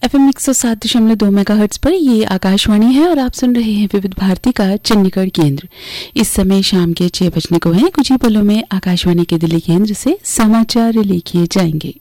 FM 107.2 megahertz पर ये आकाशवाणी है और आप सुन रहे हैं विविध भारती का चंडीगढ़ केंद्र। इस समय शाम के 6 बजने को हैं। कुछ ही पलों में आकाशवाणी के दिल्ली केंद्र से समाचार रिले किए जाएंगे।